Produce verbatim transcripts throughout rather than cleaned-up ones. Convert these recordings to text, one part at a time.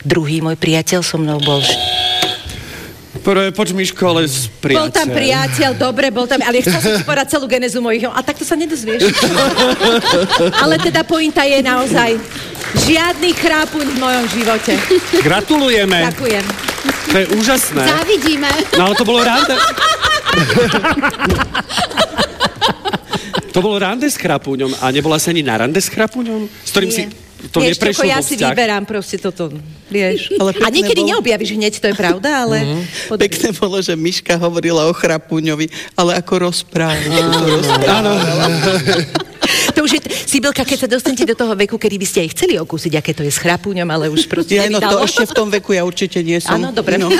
druhý môj priateľ so mnou bol... Prvé, poď Miško, ale s priateľ. Bol tam priateľ, dobre, bol tam, ale chcel som ti povedať celú genézu mojich, a takto sa nedozvieš. Ale teda pointa je naozaj žiadny chrápuň v mojom živote. Gratulujeme. Ďakujem. To je úžasné. Závidíme. No ale to bolo rande. To bolo rande s chrápuňom a nebola sa ani na rande s chrápuňom? S ktorým Nie. si... To vieš, neprešlo čo, ja vo si vzťah. vyberám proste toto, vieš. Ale A niekedy bolo... neobjavíš hneď, to je pravda, ale... Mm-hmm. Pekné bolo, že Miška hovorila o chrapuňovi, ale ako rozpráva. Áno. To už je, Sibylka, keď sa dostanete do toho veku, kedy by ste aj chceli okúsiť, aké to je s chrapuňom, ale už proste Ja, no nevydalo. to ešte v tom veku ja určite nie som. Áno, dobre. No.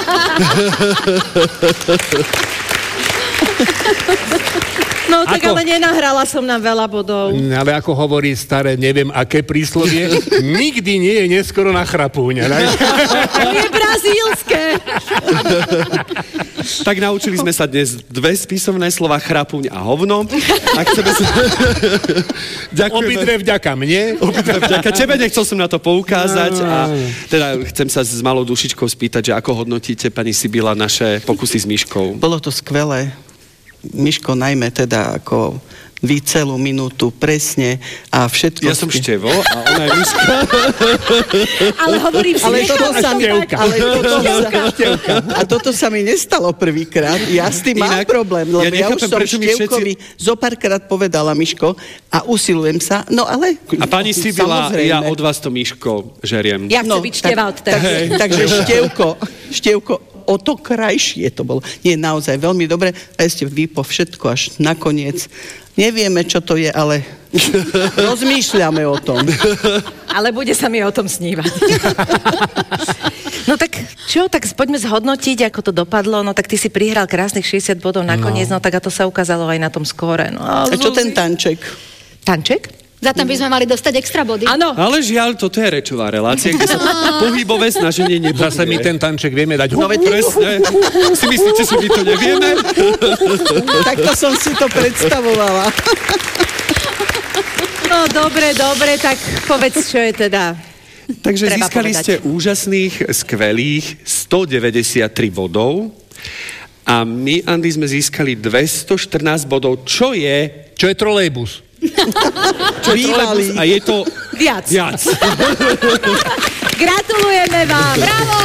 No tak Ako? ale nenahrala som nám veľa bodov. Ale ako hovorí staré, neviem aké príslovie, nikdy nie je neskoro na chrapúňa. To je brazílske. Tak naučili sme sa dnes dve spisovné slova chrapuň a hovno. A chceme sa... Ďakujeme. Obidve vďaka mne. Obidve vďaka tebe, nechcel som na to poukázať a teda chcem sa s malou dušičkou spýtať, že ako hodnotíte, pani Sibila, naše pokusy s Miškou? Bolo to skvelé. Miško najmä teda ako vy celú minútu presne a všetko... Ja som Števo a ona je Miška. Ale hovorím si, Ale toto nechávam sa mi... Števka. Ale toto sa, a toto sa mi nestalo prvýkrát. Ja s tým mám Inak, problém, lebo ja ja, nechápem, už som prečo mi Števkovi všetci... zo párkrát povedala, Miško, a usilujem sa, no ale... A pani Sibila, samozrejme. ja od vás to Miško žeriem. Ja chcem No, byť Števald teraz. Takže, takže Števko, Števko, o to krajšie to bolo. Nie, naozaj veľmi dobre. A ste vy po všetko až nakoniec. Nevieme, čo to je, ale rozmýšľame o tom. Ale bude sa mi o tom snívať. No tak čo, tak poďme zhodnotiť, ako to dopadlo. No tak ty si prihral krásnych šesťdesiat bodov nakoniec, no, no tak a to sa ukázalo aj na tom skóre. No, A čo ten tanček? Tanček? Za tam by sme mali dostať extra body. Áno. Ale žiaľ, toto je rečová relácia, kde sa pohybové snaženie nebuduje. Zase my ten tanček vieme dať. No veď Presne. Si myslíte, že my to nevieme? Takto som si to predstavovala. No dobre, dobre, tak povedz, čo je teda... Takže Treba získali povedať. ste úžasných, skvelých stodeväťdesiattri bodov a my, Andy, sme získali dvestoštrnásť bodov, čo je... Čo je trolejbus? Čo je trolejbus a je to Viac. viac. Gratulujeme vám. Bravo!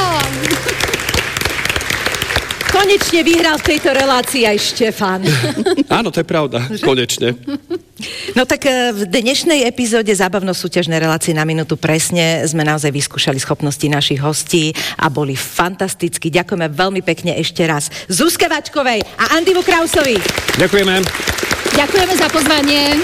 Konečne vyhral v tejto relácii aj Štefan. Áno, to je pravda, konečne. No tak e, v dnešnej epizóde zábavno-súťažnej relácie Na minútu presne sme naozaj vyskúšali schopnosti našich hostí a boli fantastickí. Ďakujeme veľmi pekne ešte raz Zuzke Vačkovej a Andymu Krausovi. Ďakujeme. Ďakujeme za pozvanie.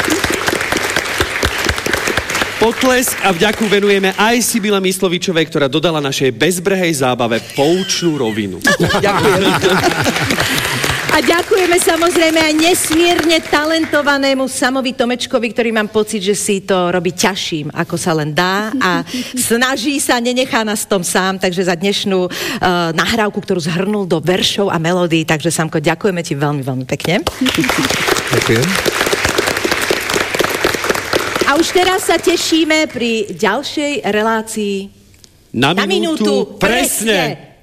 Potlesk a vďaku venujeme aj Sibile Myslovičovej, ktorá dodala našej bezbrehej zábave poučnú rovinu. Ďakujem. A ďakujeme samozrejme aj nesmierne talentovanému Samovi Tomečkovi, ktorý mám pocit, že si to robí ťažším, ako sa len dá a snaží sa, nenechá nás v tom sám, takže za dnešnú uh, nahrávku, ktorú zhrnul do veršov a melódií, takže Samko, ďakujeme ti veľmi, veľmi pekne. Ďakujem. A už teraz sa tešíme pri ďalšej relácii Na Na minútu minútu presne. presne.